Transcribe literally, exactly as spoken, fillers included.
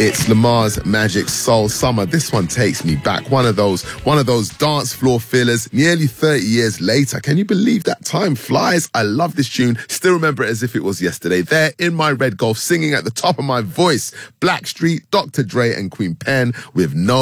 It's Lamar's Magic Soul Summer. This one takes me back. One of those, one of those dance floor fillers nearly thirty years later. Can you believe that time flies? I love this tune. Still remember it as if it was yesterday. There in my red Golf, singing at the top of my voice, Blackstreet, Doctor Dre and Queen Pen with No